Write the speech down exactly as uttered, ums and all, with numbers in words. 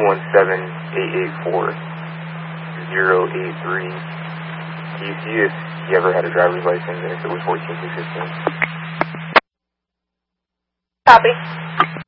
one seven, eight eight four, zero eight three. Can you see if you ever had a driver's license and if it was fourteen to fifteen? Copy.